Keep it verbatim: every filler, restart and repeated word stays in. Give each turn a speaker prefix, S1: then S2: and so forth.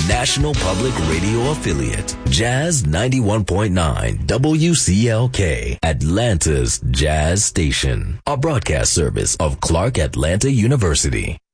S1: national public radio affiliate, Jazz ninety-one point nine W C L K, Atlanta's Jazz Station, a broadcast service of Clark Atlanta University.